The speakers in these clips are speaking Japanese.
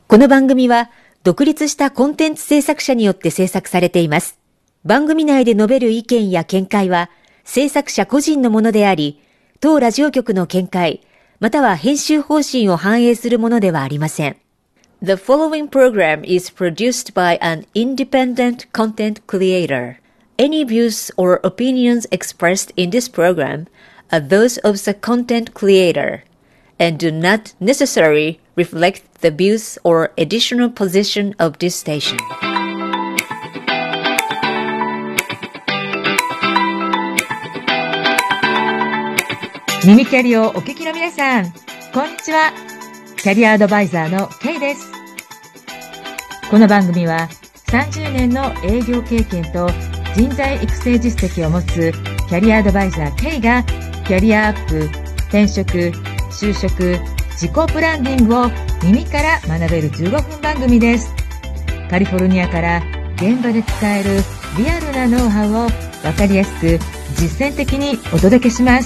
この番組は独立したコンテンツ制作者によって制作されています。番組内で述べる意見や見解は制作者個人のものであり、当ラジオ局の見解、または編集方針を反映するものではありません。The following program is produced by an independent content creator. Any views or opinions expressed in this program are those of the content creator and do not necessarily reflect the views or editorial position of this station. 耳キャリをお聞きの皆さん、こんにちは。キャリアアドバイザーの K です。この番組は30年の営業経験と人材育成実績を持つキャリアアドバイザー K がキャリアアップ、転職、就職、自己ブランディングを耳から学べる15分番組です。カリフォルニアから現場で使えるリアルなノウハウを分かりやすく実践的にお届けします。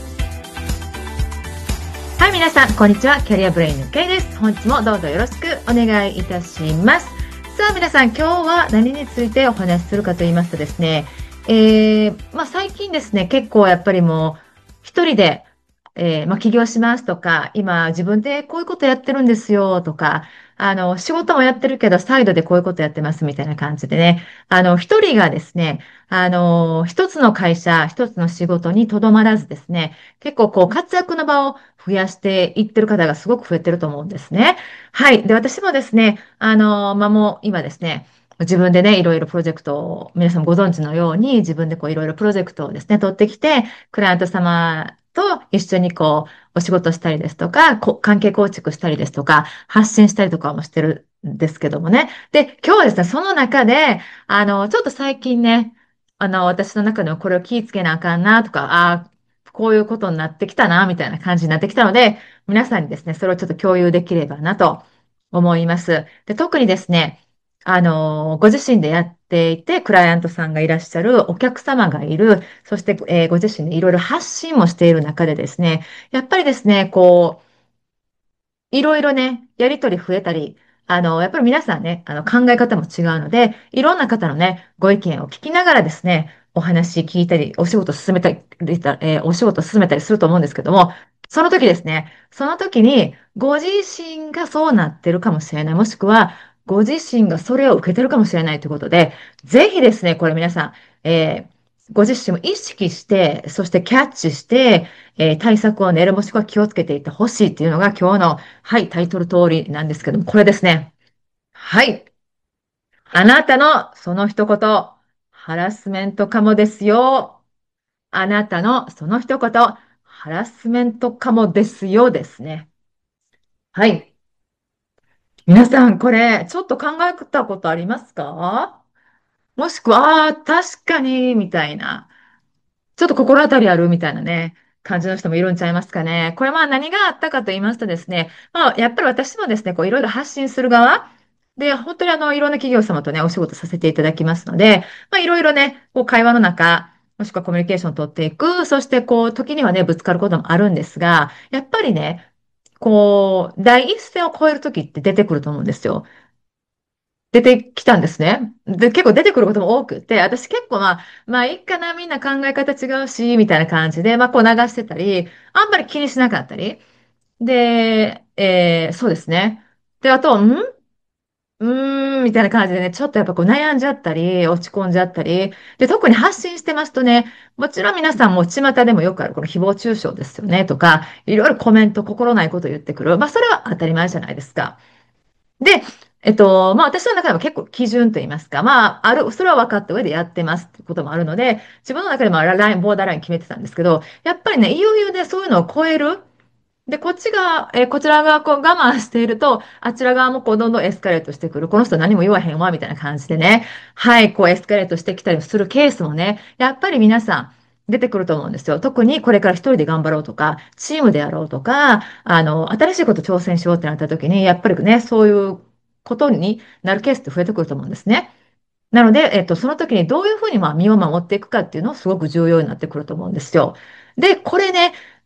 はい、皆さんこんにちは。キャリアブレインの K です。本日もどうぞよろしくお願いいたします。さあ皆さん、今日は何についてお話しするかと言いますとですね、最近ですね、結構やっぱりもう一人で起業しますとか、今自分でこういうことやってるんですよとか、仕事もやってるけど、サイドでこういうことやってますみたいな感じでね、一人がですね、一つの会社、一つの仕事にとどまらずですね、結構こう活躍の場を増やしていってる方がすごく増えてると思うんですね。はい。で、私もですね、もう今ですね、自分でね、いろいろプロジェクトを、皆さんご存知のように、自分でこういろいろプロジェクトをですね、取ってきて、クライアント様と一緒にこう、お仕事したりですとか、関係構築したりですとか、発信したりとかもしてるんですけどもね。で、今日はですね、その中で、ちょっと最近ね、私の中でもこれを気ぃつけなあかんなとか、こういうことになってきたな、みたいな感じになってきたので、皆さんにですね、それをちょっと共有できればなと思います。で、特にですね、ご自身でやっていて、クライアントさんがいらっしゃる、お客様がいる、そして、ご自身でいろいろ発信もしている中でですね、やっぱりですね、こう、いろいろね、やりとり増えたり、やっぱり皆さんね、考え方も違うので、いろんな方のね、ご意見を聞きながらですね、お話聞いたり、お仕事進めたり、お仕事進めたりすると思うんですけども、その時ですね、その時に、ご自身がそうなってるかもしれない。もしくは、ご自身がそれを受けてるかもしれないということで、ぜひですね、これ皆さん、ご自身も意識して、そしてキャッチして、対策を練るもしくは気をつけていってほしいっていうのが今日の、はい、タイトル通りなんですけども、これですね。はい。あなたのその一言、ハラスメントかもですよ。あなたのその一言、ハラスメントかもですよですね。はい。皆さん、これ、ちょっと考えたことありますか？もしくは、確かに、みたいな。ちょっと心当たりあるみたいなね、感じの人もいるんちゃいますかね。これ何があったかと言いますとですね、やっぱり私もですね、こういろいろ発信する側で、本当にいろんな企業様とね、お仕事させていただきますので、いろいろね、こう会話の中、もしくはコミュニケーションを取っていく、そしてこう、時にはね、ぶつかることもあるんですが、やっぱりね、こう、第一線を越える時って出てくると思うんですよ。出てきたんですね。で、結構出てくることも多くて、私結構いいかな、みんな考え方違うし、みたいな感じで、こう流してたり、あんまり気にしなかったり。で、そうですね。で、あと、みたいな感じでね、ちょっとやっぱこう悩んじゃったり、落ち込んじゃったり。で、特に発信してますとね、もちろん皆さんも巷でもよくあるこの誹謗中傷ですよね、とか、いろいろコメント、心ないこと言ってくる。それは当たり前じゃないですか。で、私の中でも結構基準と言いますか、それは分かった上でやってますってこともあるので、自分の中でもボーダーライン決めてたんですけど、やっぱりね、いよいよでそういうのを超える。で、こちら側こう我慢していると、あちら側もこうどんどんエスカレートしてくる。この人何も言わへんわ、みたいな感じでね。はい、こうエスカレートしてきたりするケースもね、やっぱり皆さん出てくると思うんですよ。特にこれから一人で頑張ろうとか、チームでやろうとか、新しいこと挑戦しようってなった時に、やっぱりね、そういうことになるケースって増えてくると思うんですね。なので、その時にどういうふうに身を守っていくかっていうのをすごく重要になってくると思うんですよ。で、これね、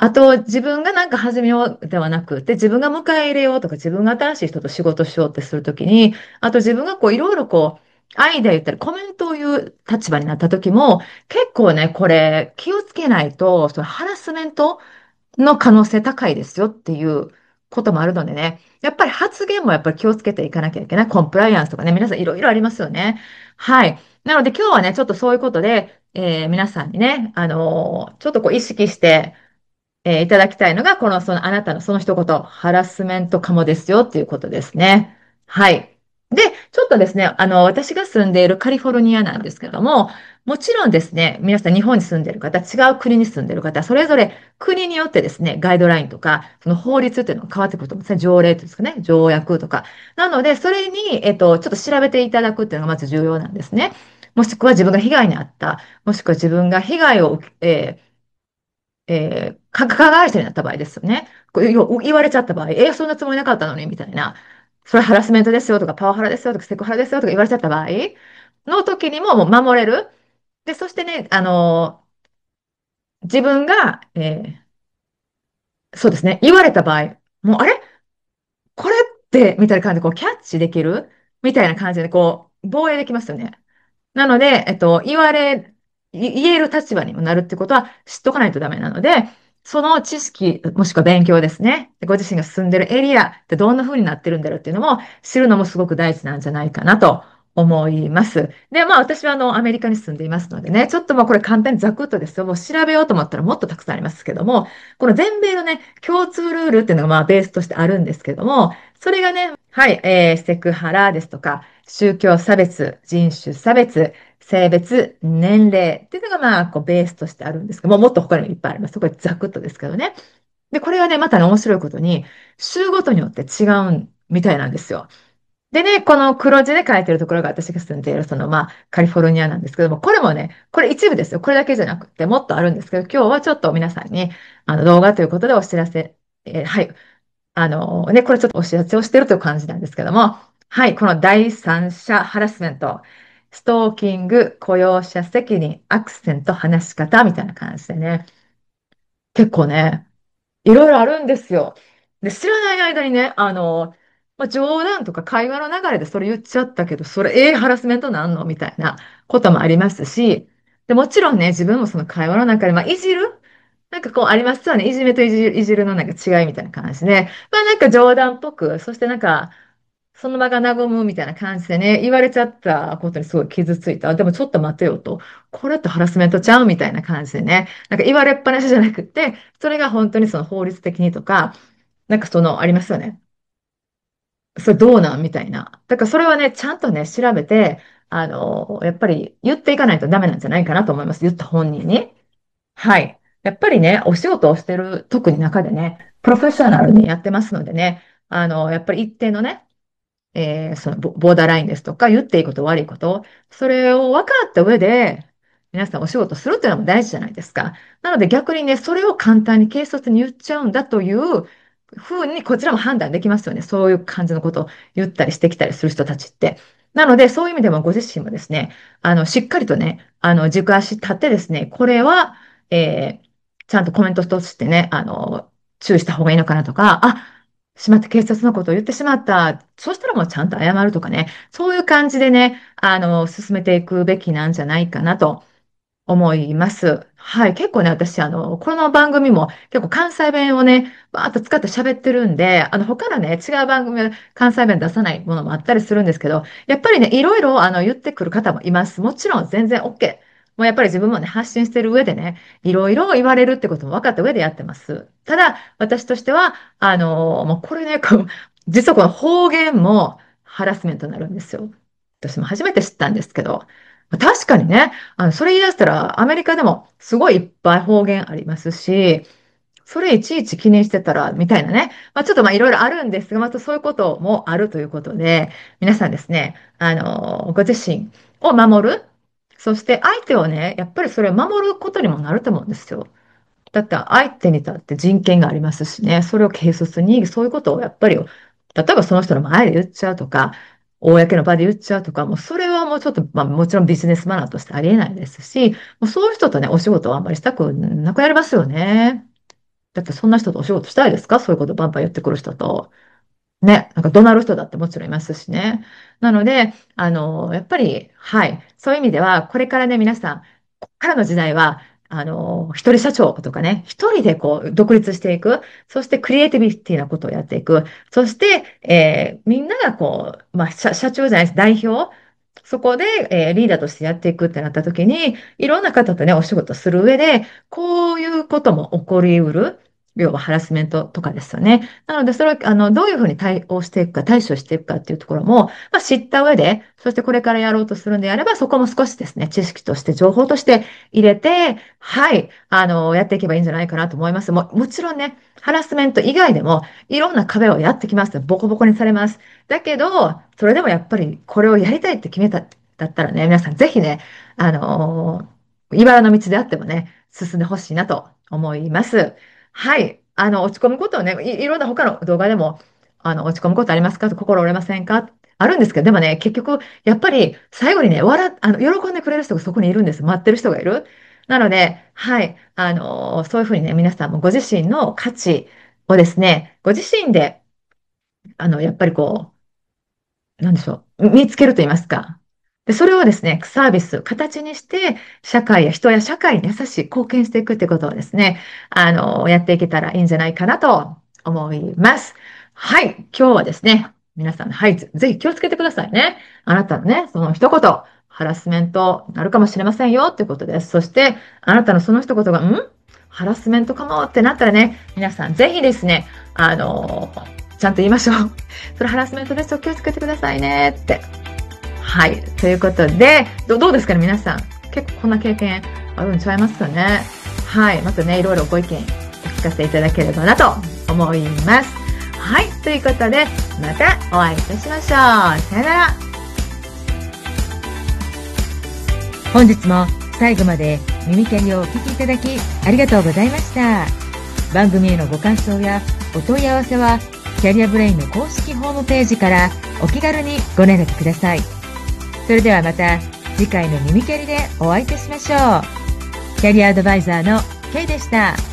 あと、自分がなんか始めようではなくて、自分が迎え入れようとか、自分が新しい人と仕事しようってするときに、あと自分がこういろいろこう、アイデア言ったりコメントを言う立場になった時も、結構ね、これ気をつけないと、そのハラスメントの可能性高いですよっていうこともあるのでね、やっぱり発言もやっぱり気をつけていかなきゃいけない。コンプライアンスとかね、皆さんいろいろありますよね。はい。なので今日はね、ちょっとそういうことで、皆さんにね、ちょっとこう意識して、いただきたいのが、あなたのその一言、ハラスメントかもですよっていうことですね。はい。で、ちょっとですね、私が住んでいるカリフォルニアなんですけども、もちろんですね、皆さん日本に住んでいる方、違う国に住んでいる方、それぞれ国によってですね、ガイドラインとか、その法律っていうのが変わってくると思うんですね。条例っていうんですかね、条約とか。なので、それに、ちょっと調べていただくっていうのがまず重要なんですね。もしくは自分が被害に遭った、もしくは自分が被害を受け、加害者になった場合ですよね。こう言われちゃった場合、そんなつもりなかったのに、みたいな。それハラスメントですよとか、パワハラですよとか、セクハラですよとか言われちゃった場合の時にももう守れる。で、そしてね、自分が、そうですね、言われた場合、もう、あれこれって、みたいな感じでこうキャッチできるみたいな感じでこう、防衛できますよね。なので、言える立場にもなるってことは知っとかないとダメなので、その知識、もしくは勉強ですね。ご自身が住んでるエリアってどんな風になってるんだろうっていうのも知るのもすごく大事なんじゃないかなと思います。で、まあ私はアメリカに住んでいますのでね、ちょっとまあこれ簡単にざくっとですよ。もう調べようと思ったらもっとたくさんありますけども、この全米のね、共通ルールっていうのがまあベースとしてあるんですけども、それがね、はい、セクハラですとか、宗教差別、人種差別、性別、年齢っていうのがまあ、こうベースとしてあるんですけども、もっと他にもいっぱいあります。これざくっとですけどね。で、これはね、またね、面白いことに、州ごとによって違うみたいなんですよ。でね、この黒字で書いてるところが私が住んでいる、まあ、カリフォルニアなんですけども、これもね、これ一部ですよ。これだけじゃなくて、もっとあるんですけど、今日はちょっと皆さんに、動画ということでお知らせ、はい、これちょっとお知らせをしてるという感じなんですけども、はい、この第三者ハラスメント、ストーキング、雇用者責任、アクセント、話し方みたいな感じでね、結構ね、いろいろあるんですよ。で、知らない間にね、まあ、冗談とか会話の流れでそれ言っちゃったけど、それ、ハラスメントなんのみたいなこともありますし、で、もちろんね、自分もその会話の中で、まあ、いじるなんかこうありますよね。いじめといじるのなんか違いみたいな感じで、まあなんか冗談っぽく、そしてなんか、その場が和むみたいな感じでね、言われちゃったことにすごい傷ついた。でもちょっと待てよと。これってハラスメントちゃうみたいな感じでね。なんか言われっぱなしじゃなくて、それが本当にその法律的にとか、なんかありますよね。それどうなんみたいな。だからそれはね、ちゃんとね、調べて、やっぱり言っていかないとダメなんじゃないかなと思います。言った本人に。はい。やっぱりね、お仕事をしてる、特に中でね、プロフェッショナルにやってますのでね、やっぱり一定のね、そのボーダーラインですとか、言っていいこと悪いこと、それを分かった上で、皆さんお仕事するっていうのも大事じゃないですか。なので逆にね、それを簡単に軽率に言っちゃうんだというふうにこちらも判断できますよね。そういう感じのことを言ったりしてきたりする人たちって。なので、そういう意味でもご自身もですね、しっかりとね、軸足立ってですね、これは、ちゃんとコメントとしてね、注意した方がいいのかなとか、しまって警察のことを言ってしまった。そうしたらもうちゃんと謝るとかね。そういう感じでね、進めていくべきなんじゃないかなと思います。はい。結構ね、私、この番組も結構関西弁をね、バーっと使って喋ってるんで、他のね、違う番組は関西弁出さないものもあったりするんですけど、やっぱりね、いろいろ、言ってくる方もいます。もちろん全然 OK。もうやっぱり自分もね、発信してる上でね、いろいろ言われるってことも分かった上でやってます。ただ、私としては、もうこれね、実はこの方言もハラスメントになるんですよ。私も初めて知ったんですけど、確かにね、それ言い出したら、アメリカでもすごいいっぱい方言ありますし、それいちいち気にしてたら、みたいなね。まあ、ちょっとまあいろいろあるんですが、またそういうこともあるということで、皆さんですね、ご自身を守る。そして相手をね、やっぱりそれを守ることにもなると思うんですよ。だって相手にだって人権がありますしね、それを軽率に、そういうことをやっぱり、例えばその人の前で言っちゃうとか、公の場で言っちゃうとか、もうそれはもうちょっと、まあもちろんビジネスマナーとしてありえないですし、もうそういう人とね、お仕事をあんまりしたくなくなりますよね。 だってそんな人とお仕事したいですか？そういうことバンバン言ってくる人と。ね、なんか怒鳴る人だってもちろんいますしね。なので、やっぱり、はい、そういう意味では、これからね、皆さん、こっからの時代は、一人社長とかね、一人でこう、独立していく、そしてクリエイティビティなことをやっていく、そして、みんながこう、まあ、社長じゃないです、代表、そこで、リーダーとしてやっていくってなった時に、いろんな方とね、お仕事する上で、こういうことも起こりうる。要はハラスメントとかですよね。なので、それを、どういうふうに対応していくか、対処していくかっていうところも、まあ、知った上で、そしてこれからやろうとするんであれば、そこも少しですね、知識として、情報として入れて、はい、やっていけばいいんじゃないかなと思います。もちろんね、ハラスメント以外でも、いろんな壁をやってきます。ボコボコにされます。だけど、それでもやっぱり、これをやりたいって決めた、だったらね、皆さんぜひね、茨の道であってもね、進んでほしいなと思います。はい。落ち込むことをね、いろんな他の動画でも、落ち込むことありますかと、心折れませんかあるんですけど、でもね、結局、やっぱり、最後にね、喜んでくれる人がそこにいるんです。待ってる人がいる。なので、はい。そういうふうにね、皆さんもご自身の価値をですね、ご自身で、やっぱりこう、なんでしょう、見つけると言いますか。で、それをですね、サービス、形にして、人や社会に優しい貢献していくってことをですね、やっていけたらいいんじゃないかなと思います。はい。今日はですね、皆さん、はい、ぜひ気をつけてくださいね。あなたのね、その一言、ハラスメントになるかもしれませんよってことです。そして、あなたのその一言が、ハラスメントかもってなったらね、皆さんぜひですね、ちゃんと言いましょう。それハラスメントです。お気をつけてくださいねって。はい。ということで、どうですかね、皆さん。結構こんな経験あるんちゃいますかね。はい。またね、いろいろご意見お聞かせいただければなと思います。はい。ということで、またお会いいたしましょう。さよなら。 本日も最後まで耳キャリをお聞きいただきありがとうございました。番組へのご感想やお問い合わせは、キャリアブレインの公式ホームページからお気軽にご連絡ください。それではまた次回の耳キャリでお会いいたしましょう。キャリアアドバイザーの K でした。